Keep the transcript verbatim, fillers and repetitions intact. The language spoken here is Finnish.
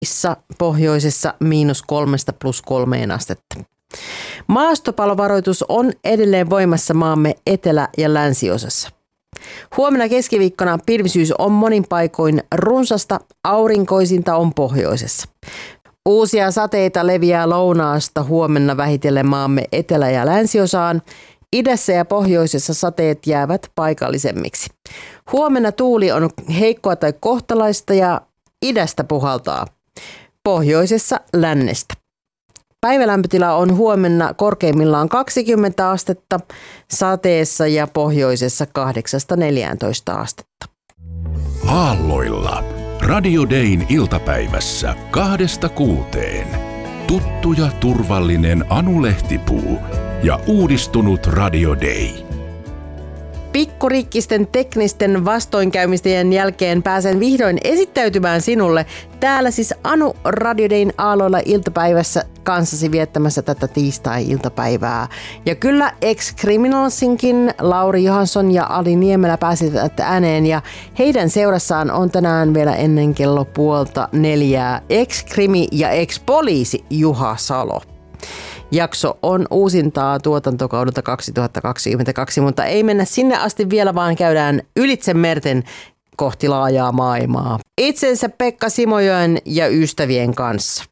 pohjoisessa miinus kolmesta plus kolmeen astetta. Maastopalovaroitus on edelleen voimassa maamme etelä- ja länsiosassa. Huomenna keskiviikkona pilvisyys on monin paikoin runsasta, aurinkoisinta on pohjoisessa. Uusia sateita leviää lounaasta huomenna vähitellen maamme etelä- ja länsiosaan. Idässä ja pohjoisessa sateet jäävät paikallisemmiksi. Huomenna tuuli on heikkoa tai kohtalaista ja idästä puhaltaa. Pohjoisessa lännestä. Päivälämpötila on huomenna korkeimmillaan kaksikymmentä astetta, sateessa ja pohjoisessa kahdeksasta neljääntoista astetta. Aalloilla. Radio Dayn iltapäivässä kahdesta kuuteen. Tuttu ja turvallinen Anu Lehtipuu ja uudistunut Radio Day. Pikkurikkisten teknisten vastoinkäymisten jälkeen pääsen vihdoin esittäytymään sinulle. Täällä siis Anu Radio Dayn aalloilla iltapäivässä kanssasi viettämässä tätä tiistai-iltapäivää. Ja kyllä ex-Criminalsinkin Lauri Johansson ja Ali Niemelä pääsivät ääneen ja heidän seurassaan on tänään vielä ennen kello puolta neljää ex-krimi ja ex-poliisi Juha Salo. Jakso on uusintaa tuotantokaudelta kaksituhattakaksikymmentäkaksi, mutta ei mennä sinne asti vielä, vaan käydään ylitse merten kohti laajaa maailmaa. Itsensä Pekka Simojoen ja ystävien kanssa.